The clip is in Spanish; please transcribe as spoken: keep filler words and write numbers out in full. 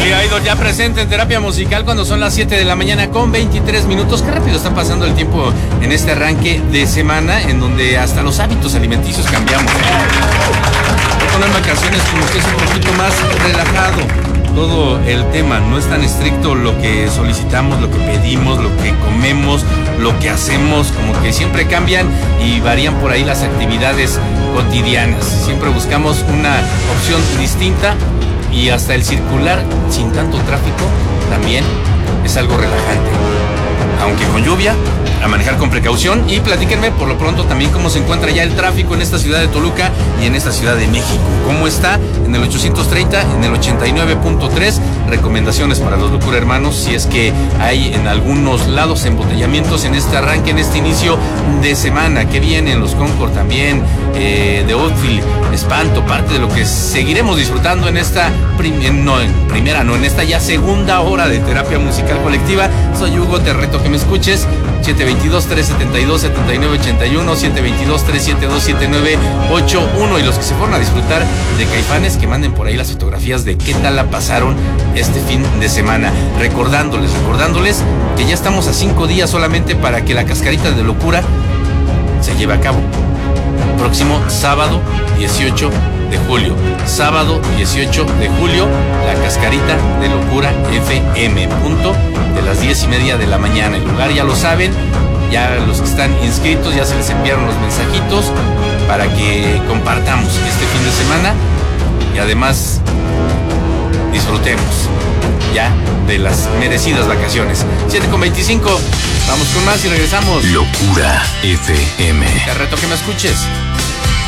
Billy Idol ya presente en Terapia Musical cuando son las siete de la mañana con veintitrés minutos. Qué rápido está pasando el tiempo en este arranque de semana en donde hasta los hábitos alimenticios cambiamos. Poner vacaciones como que es un poquito más relajado. Todo el tema, no es tan estricto lo que solicitamos, lo que pedimos, lo que comemos, lo que hacemos, como que siempre cambian y varían por ahí las actividades cotidianas. Siempre buscamos una opción distinta y hasta el circular sin tanto tráfico también es algo relajante. Aunque con lluvia, a manejar con precaución y platíquenme por lo pronto también cómo se encuentra ya el tráfico en esta ciudad de Toluca y en esta ciudad de México. ¿Cómo está? En el ochocientos treinta, en el ochenta y nueve punto tres. Recomendaciones para los Locura Hermanos si es que hay en algunos lados embotellamientos en este arranque, en este inicio de semana. Que vienen los Concord también, eh, de Outfield, Espanto, parte de lo que seguiremos disfrutando en esta prim no, en primera, no, en esta ya segunda hora de Terapia Musical Colectiva. Soy Hugo, te reto que me escuches. siete dos dos, tres siete dos, siete nueve ocho uno, siete dos dos, tres siete dos, siete nueve ocho uno. Y los que se fueron a disfrutar de Caifanes, que manden por ahí las fotografías de qué tal la pasaron este fin de semana. Recordándoles, recordándoles que ya estamos a cinco días solamente para que la Cascarita de Locura se lleve a cabo. Próximo sábado dieciocho de julio. Sábado dieciocho de julio, la Cascarita de Locura F M. Punto de las diez y media de la mañana. El lugar ya lo saben, ya los que están inscritos ya se les enviaron los mensajitos para que compartamos este fin de semana y además disfrutemos ya de las merecidas vacaciones. siete con veinticinco, vamos con más y regresamos. Locura F M. Te reto que me escuches.